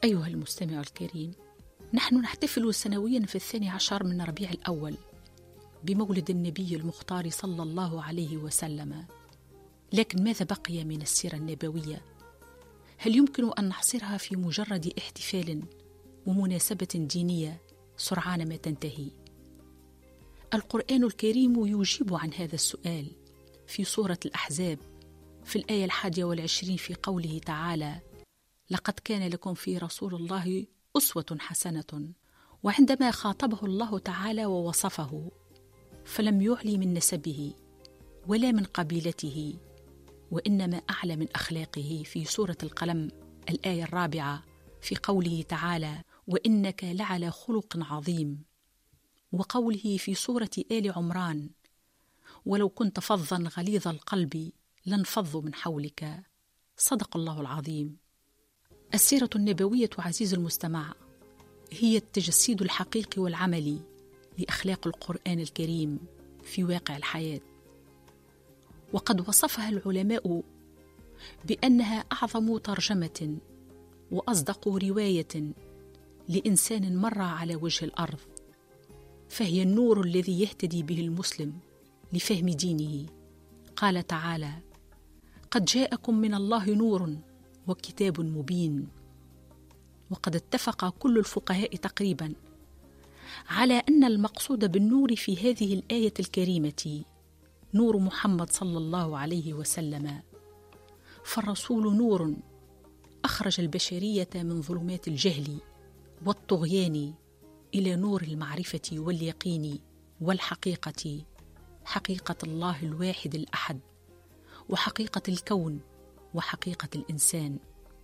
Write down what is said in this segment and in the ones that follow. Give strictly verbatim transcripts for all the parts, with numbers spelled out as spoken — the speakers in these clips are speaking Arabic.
أيها المستمع الكريم، نحن نحتفل سنويا في الثاني عشر من ربيع الأول بمولد النبي المختار صلى الله عليه وسلم. لكن ماذا بقي من السيرة النبوية؟ هل يمكن أن نحصرها في مجرد احتفال ومناسبة دينية سرعان ما تنتهي؟ القرآن الكريم يجيب عن هذا السؤال في سورة الأحزاب في الآية الحادية والعشرين في قوله تعالى: لقد كان لكم في رسول الله أسوة حسنة. وعندما خاطبه الله تعالى ووصفه فلم يعلي من نسبه ولا من قبيلته، وإنما أعلى من أخلاقه في سورة القلم الآية الرابعة في قوله تعالى: وإنك لعلى خلق عظيم، وقوله في سورة آل عمران: ولو كنت فظا غليظ القلب لانفضوا من حولك. صدق الله العظيم. السيرة النبوية عزيز المستمع هي التجسيد الحقيقي والعملي لأخلاق القرآن الكريم في واقع الحياة، وقد وصفها العلماء بأنها أعظم ترجمة وأصدق رواية لإنسان مر على وجه الأرض، فهي النور الذي يهتدي به المسلم لفهم دينه. قال تعالى: قد جاءكم من الله نور وكتاب مبين. وقد اتفق كل الفقهاء تقريبا على أن المقصود بالنور في هذه الآية الكريمة نور محمد صلى الله عليه وسلم، فالرسول نور أخرج البشرية من ظلمات الجهل والطغيان إلى نور المعرفة واليقين والحقيقة، حقيقة الله الواحد الأحد، وحقيقة الكون، وحقيقة الإنسان.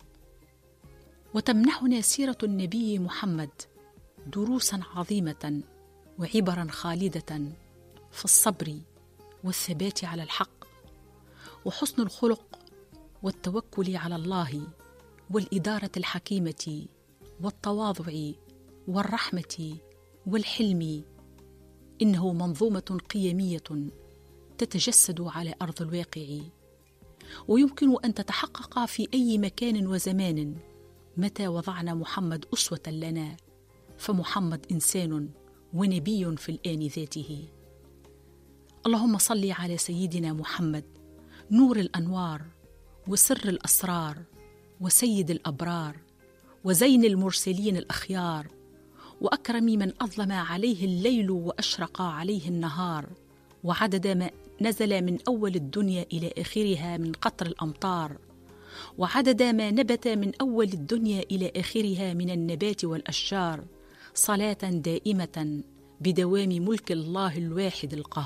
وتمنحنا سيرة النبي محمد دروسا عظيمة وعبرا خالدة في الصبر والثبات على الحق وحسن الخلق والتوكل على الله والإدارة الحكيمة والتواضع والرحمة والحلم. إنه منظومة قيمية تتجسد على أرض الواقع، ويمكن أن تتحقق في أي مكان وزمان متى وضعنا محمد أسوة لنا، فمحمد إنسان ونبي في الآن ذاته. اللهم صل على سيدنا محمد نور الأنوار وسر الأسرار وسيد الأبرار وزين المرسلين الأخيار، وأكرم من أظلم عليه الليل وأشرق عليه النهار، وعدد ما نزل من أول الدنيا إلى آخرها من قطر الأمطار، وعدد ما نبت من أول الدنيا إلى آخرها من النبات والأشجار، صلاة دائمة بدوام ملك الله الواحد القهار.